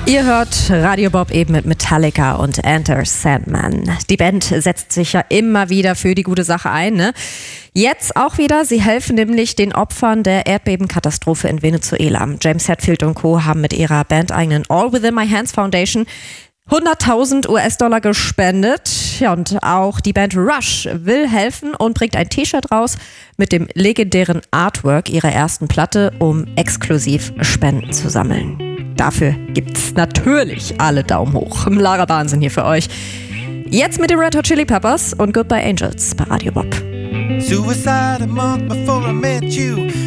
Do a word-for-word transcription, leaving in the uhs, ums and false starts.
Ihr hört Radio Bob eben mit Metallica und Enter Sandman. Die Band setzt sich ja immer wieder für die gute Sache ein, ne? Jetzt auch wieder, sie helfen nämlich den Opfern der Erdbebenkatastrophe in Venezuela. James Hetfield und Co. haben mit ihrer bandeigenen All Within My Hands Foundation hunderttausend U S-Dollar gespendet. Ja, und auch die Band Rush will helfen und bringt ein T-Shirt raus mit dem legendären Artwork ihrer ersten Platte, um exklusiv Spenden zu sammeln. Dafür gibt's natürlich alle Daumen hoch. Lara Wahnsinn hier für euch. Jetzt mit den Red Hot Chili Peppers und Goodbye Angels bei Radio Bob. Suicide a month before I met you.